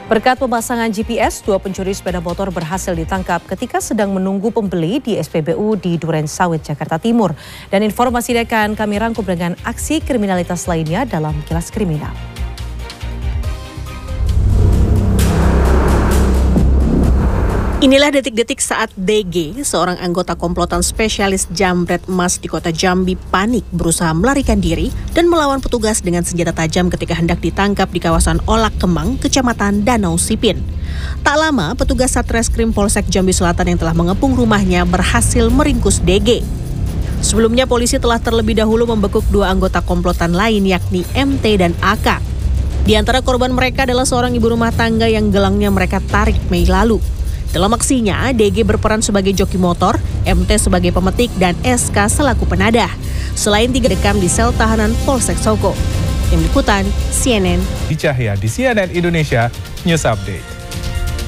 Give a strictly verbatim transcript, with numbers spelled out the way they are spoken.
Berkat pemasangan G P S, dua pencuri sepeda motor berhasil ditangkap ketika sedang menunggu pembeli di S P B U di Duren Sawit, Jakarta Timur. Dan informasi ini akan kami rangkum dengan aksi kriminalitas lainnya dalam Kilas Kriminal. Inilah detik-detik saat D G, seorang anggota komplotan spesialis jambret emas di kota Jambi, panik berusaha melarikan diri dan melawan petugas dengan senjata tajam ketika hendak ditangkap di kawasan Olak Kemang, Kecamatan Danau Sipin. Tak lama, petugas Satreskrim Polsek Jambi Selatan yang telah mengepung rumahnya berhasil meringkus D G. Sebelumnya, polisi telah terlebih dahulu membekuk dua anggota komplotan lain yakni M T dan A K. Di antara korban mereka adalah seorang ibu rumah tangga yang gelangnya mereka tarik Mei lalu. Dalam aksinya, D G berperan sebagai joki motor, M T sebagai pemetik, dan S K selaku penadah. Selain tiga dekam di sel tahanan Polsek Soko. Tim Liputan, C N N. Di Cahya di C N N Indonesia News Update.